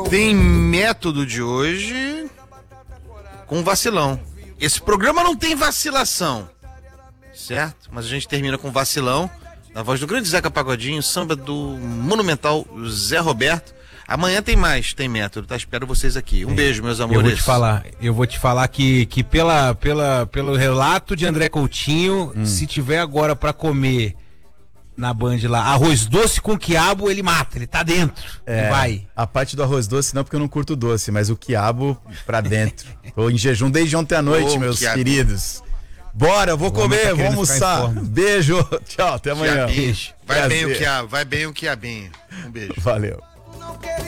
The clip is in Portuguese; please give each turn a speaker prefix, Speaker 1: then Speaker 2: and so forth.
Speaker 1: Tem método de hoje com vacilão. Esse programa não tem vacilação, certo? Mas a gente termina com vacilão, na voz do grande Zeca Pagodinho, samba do monumental Zé Roberto. Amanhã tem mais, tem método, tá? Espero vocês aqui. Um beijo, meus amores.
Speaker 2: Eu vou te falar que pelo relato de André Coutinho, se tiver agora pra comer na Band lá, arroz doce com quiabo, ele mata, ele tá dentro, vai.
Speaker 3: A parte do arroz doce não, porque eu não curto doce, mas o quiabo pra dentro. Tô em jejum desde ontem à noite, meus queridos. Bora, vou comer, vou almoçar. Beijo, tchau, até amanhã.
Speaker 1: Vai bem o quiabo, vai bem o quiabinho. Um beijo.
Speaker 3: Valeu.